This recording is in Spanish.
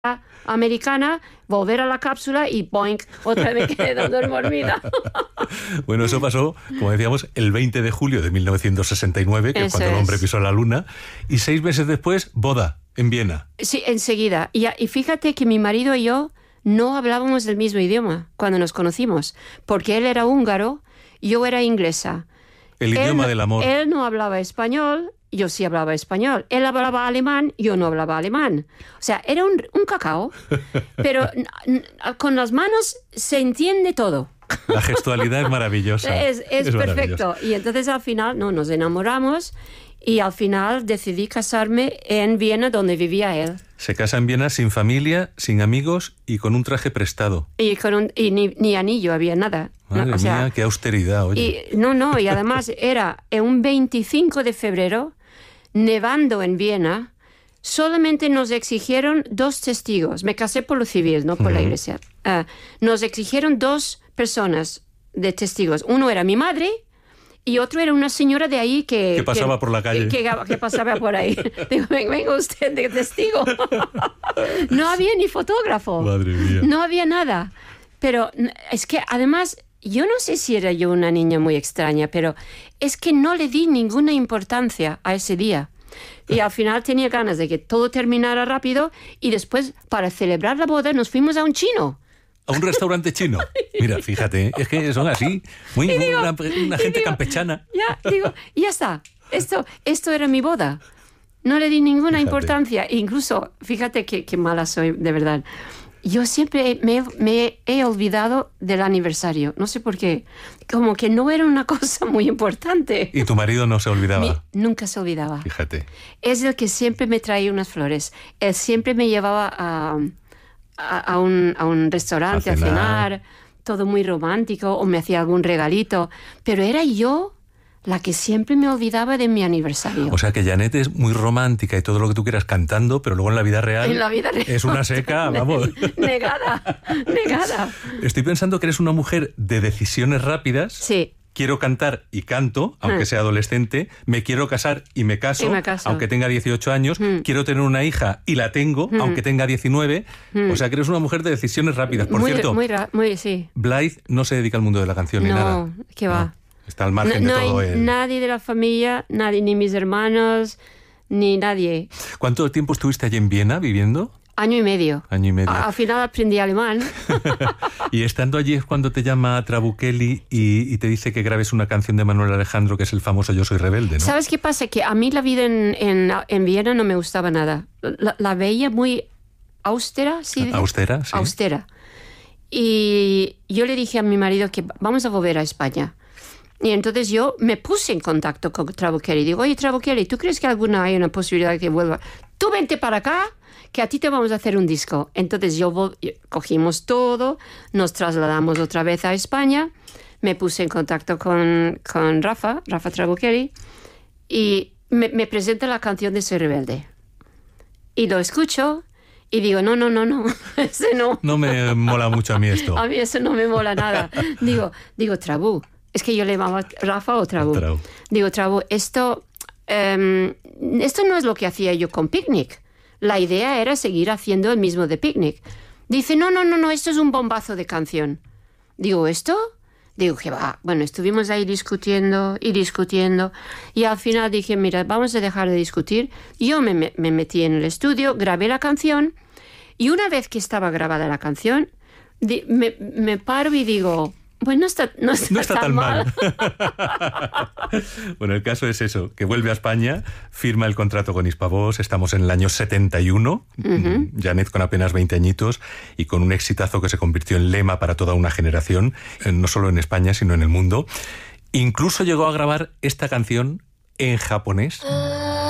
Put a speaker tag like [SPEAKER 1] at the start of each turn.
[SPEAKER 1] americana, volver a la cápsula y boink, otra vez me quedé dando dormida.
[SPEAKER 2] Bueno, eso pasó, como decíamos, el 20 de julio de 1969, que es cuando el hombre pisó la luna, y 6 meses después, boda en Viena.
[SPEAKER 1] Sí, enseguida. Y fíjate que mi marido y yo no hablábamos el mismo idioma cuando nos conocimos, porque él era húngaro, yo era inglesa.
[SPEAKER 2] El idioma del amor.
[SPEAKER 1] Él no hablaba español, yo sí hablaba español. Él hablaba alemán, yo no hablaba alemán. O sea, era un cacao, pero con las manos se entiende todo.
[SPEAKER 2] La gestualidad es maravillosa.
[SPEAKER 1] Es perfecto. Y entonces al final nos enamoramos y al final decidí casarme en Viena, donde vivía él.
[SPEAKER 2] Se casa en Viena sin familia, sin amigos y con un traje prestado.
[SPEAKER 1] Y ni anillo había, nada.
[SPEAKER 2] Madre mía, qué austeridad, oye.
[SPEAKER 1] Y además era un 25 de febrero, nevando en Viena. Solamente nos exigieron 2 testigos. Me casé por lo civil, no por la iglesia. Nos exigieron 2 personas de testigos. Uno era mi madre y otro era una señora de ahí que
[SPEAKER 2] pasaba por la calle.
[SPEAKER 1] Que pasaba por ahí. Digo, venga usted de testigo. No había ni fotógrafo.
[SPEAKER 2] Madre mía.
[SPEAKER 1] No había nada. Pero es que además, yo no sé si era yo una niña muy extraña, pero es que no le di ninguna importancia a ese día. Y al final tenía ganas de que todo terminara rápido y después, para celebrar la boda, nos fuimos a un chino.
[SPEAKER 2] ¿A un restaurante chino? Mira, fíjate, es que son así, una gente campechana.
[SPEAKER 1] Ya está. Esto era mi boda. No le di ninguna importancia. Incluso, fíjate qué mala soy, de verdad. Yo siempre me he olvidado del aniversario. No sé por qué. Como que no era una cosa muy importante.
[SPEAKER 2] ¿Y tu marido no se olvidaba?
[SPEAKER 1] Nunca se olvidaba.
[SPEAKER 2] Fíjate.
[SPEAKER 1] Es el que siempre me traía unas flores. Él siempre me llevaba a un restaurante a cenar. Todo muy romántico. O me hacía algún regalito. Pero era yo la que siempre me olvidaba de mi aniversario.
[SPEAKER 2] O sea que Janet es muy romántica y todo lo que tú quieras cantando, pero luego en la vida real, es una seca, vamos.
[SPEAKER 1] Negada.
[SPEAKER 2] Estoy pensando que eres una mujer de decisiones rápidas.
[SPEAKER 1] Sí.
[SPEAKER 2] Quiero cantar y canto, aunque sea adolescente. Me quiero casar y me caso, aunque tenga 18 años. Quiero tener una hija y la tengo, aunque tenga 19. O sea que eres una mujer de decisiones rápidas. Por cierto,
[SPEAKER 1] sí.
[SPEAKER 2] Blythe no se dedica al mundo de la canción ni nada.
[SPEAKER 1] No, ¿qué va?
[SPEAKER 2] No. Está al margen de todo.
[SPEAKER 1] No hay nadie de la familia, ni mis hermanos, ni nadie.
[SPEAKER 2] ¿Cuánto tiempo estuviste allí en Viena viviendo?
[SPEAKER 1] 1 año y medio. Al final aprendí alemán.
[SPEAKER 2] Y estando allí es cuando te llama Trabuchelli y te dice que grabes una canción de Manuel Alejandro, que es el famoso Yo soy rebelde, ¿no?
[SPEAKER 1] ¿Sabes qué pasa? Que a mí la vida en Viena no me gustaba nada. La veía muy austera, ¿sí?
[SPEAKER 2] Austera, sí.
[SPEAKER 1] Austera. Y yo le dije a mi marido que vamos a volver a España. Y entonces yo me puse en contacto con Trabuchelli. Digo, oye, Trabuchelli, ¿tú crees que hay una posibilidad de que vuelva? Tú vente para acá, que a ti te vamos a hacer un disco. Entonces cogimos todo, nos trasladamos otra vez a España, me puse en contacto con Rafa Trabuchelli, y me presenta la canción de Soy Rebelde. Y lo escucho y digo, no, ese no.
[SPEAKER 2] No me mola mucho a mí esto.
[SPEAKER 1] A mí eso no me mola nada. Digo, Trabu. Es que yo le llamaba Rafa o Trabu. Digo, Trabu, esto no es lo que hacía yo con Picnic. La idea era seguir haciendo el mismo de Picnic. Dice, no, esto es un bombazo de canción. Digo, ¿esto? Digo, que va. Bueno, estuvimos ahí discutiendo y al final dije, mira, vamos a dejar de discutir. Yo me metí en el estudio, grabé la canción y una vez que estaba grabada la canción, me paro y digo, pues no está tan mal.
[SPEAKER 2] Bueno, el caso es eso, que vuelve a España, firma el contrato con Hispavox, estamos en el año 71, Janet con apenas 20 añitos y con un exitazo que se convirtió en lema para toda una generación, no solo en España, sino en el mundo. Incluso llegó a grabar esta canción en japonés.